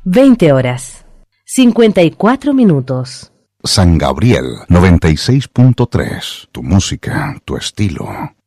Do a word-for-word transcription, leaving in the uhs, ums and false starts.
veinte horas, cincuenta y cuatro minutos. San Gabriel noventa y seis punto tres. Tu música, tu estilo.